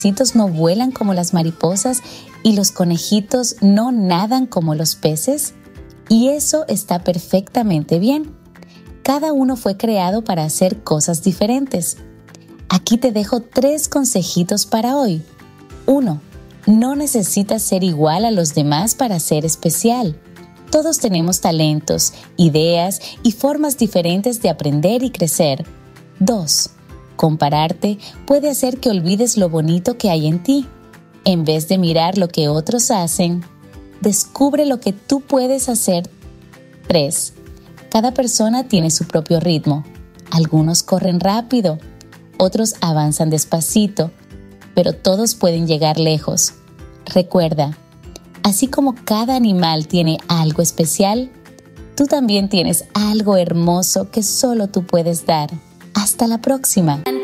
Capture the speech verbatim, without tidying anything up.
pececitos no vuelan como las mariposas y los conejitos no nadan como los peces? Y eso está perfectamente bien. Cada uno fue creado para hacer cosas diferentes. Aquí te dejo tres consejitos para hoy. uno. No necesitas ser igual a los demás para ser especial. Todos tenemos talentos, ideas y formas diferentes de aprender y crecer. dos. Compararte puede hacer que olvides lo bonito que hay en ti. En vez de mirar lo que otros hacen, descubre lo que tú puedes hacer. tres. Cada persona tiene su propio ritmo. Algunos corren rápido, otros avanzan despacito, pero todos pueden llegar lejos. Recuerda, así como cada animal tiene algo especial, tú también tienes algo hermoso que solo tú puedes dar. Hasta la próxima.